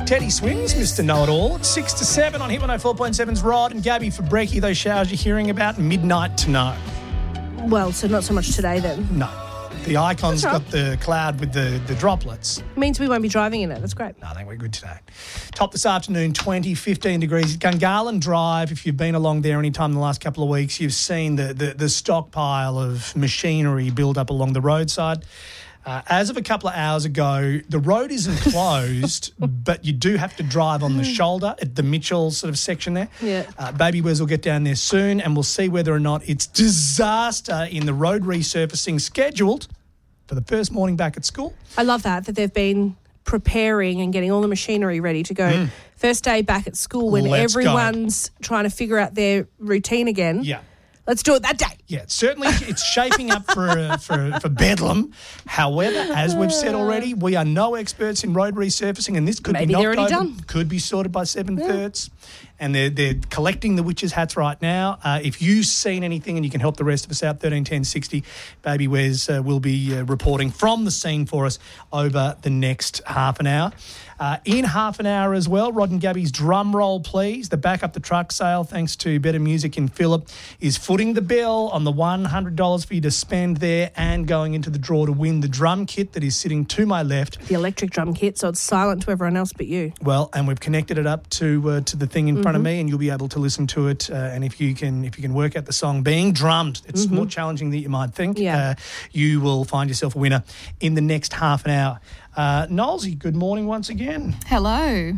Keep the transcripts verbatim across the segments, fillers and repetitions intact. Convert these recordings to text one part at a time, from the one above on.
Teddy Swims, Mister Know-It-All. It's six to seven on Hit one oh four point seven's Rod and Gabby for brekkie. Those showers you're hearing about, midnight to know. Well, so not so much today then. No. The icon's That's right. got the cloud with the, the droplets. Means we won't be driving in it. That's great. No, I think we're good today. Top this afternoon, twenty, fifteen degrees. Gungahlin Drive, if you've been along there any time in the last couple of weeks, you've seen the, the, the stockpile of machinery build up along the roadside. Uh, as of a couple of hours ago, the road isn't closed, but you do have to drive on the shoulder at the Mitchell sort of section there. Yeah. Uh, Baby Wes will get down there soon, and we'll see whether or not it's disaster in the road resurfacing scheduled for the first morning back at school. I love that, that they've been preparing and getting all the machinery ready to go. Mm. First day back at school when Let's go. everyone's trying to figure out their routine again. Yeah. Let's do it that day. Yeah, certainly it's shaping up for, uh, for for bedlam. However, as we've said already, we are no experts in road resurfacing, and this could Maybe be they're knocked already over, done. could be sorted by seven thirds. And they're, they're collecting the witches' hats right now. Uh, if you've seen anything and you can help the rest of us out, thirteen ten sixty, Baby Wes uh, will be uh, reporting from the scene for us over the next half an hour. Uh, in half an hour as well, Rod and Gabby's drum roll, please. The Back Up the Truck sale, thanks to Better Music in Phillip, is footing the bill on the one hundred dollars for you to spend there and going into the draw to win the drum kit that is sitting to my left. The electric drum kit, so it's silent to everyone else but you. Well, and we've connected it up to uh, to the thing in front of me, and you'll be able to listen to it. Uh, and if you can, if you can work out the song being drummed, it's more challenging than you might think. Yeah. Uh, you will find yourself a winner in the next half an hour. Uh, Nolsey, good morning once again. Hello.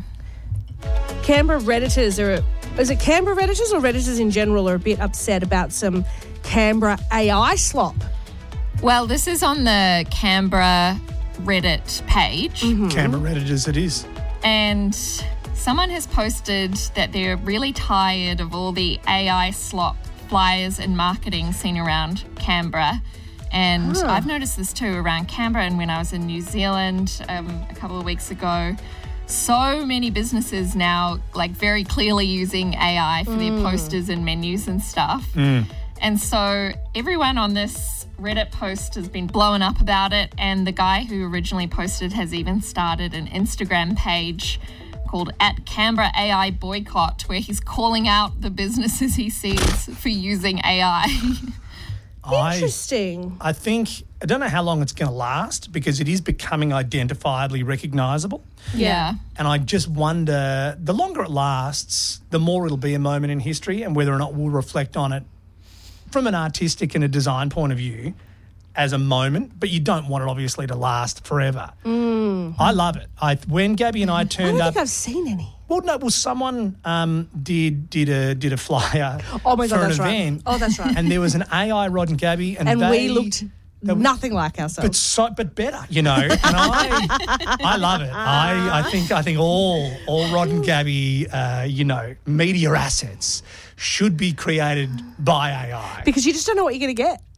Canberra Redditors are, is it Canberra Redditors or Redditors in general are a bit upset about some Canberra A I slop? Well, this is on the Canberra Reddit page, Canberra Redditors it is. and someone has posted that they're really tired of all the A I slop flyers and marketing seen around Canberra. And Huh. I've noticed this too around Canberra, and when I was in New Zealand um, a couple of weeks ago. So many businesses now, like, very clearly using A I for their posters and menus and stuff. And so everyone on this Reddit post has been blowing up about it, and the guy who originally posted has even started an Instagram page called at Canberra A I Boycott, where he's calling out the businesses he sees for using A I. I, Interesting. I think, I don't know how long it's going to last because it is becoming identifiably recognisable. Yeah. And I just wonder, the longer it lasts, the more it'll be a moment in history, and whether or not we'll reflect on it from an artistic and a design point of view as a moment, but you don't want it obviously to last forever. Mm. I love it. I When Gabby and I I turned don't up... think I've seen any. Well, no, well, someone um, did did a did a flyer Oh my God, for an that's right. event. Oh, that's right. And there was an A I Rod and Gabby, and, And they, we looked they- nothing like but ourselves. so, but better, you know. And I, I love it. I, I think, I think all, all Rod and Gabby, uh, you know, media assets should be created by A I. Because you just don't know what you're going to get.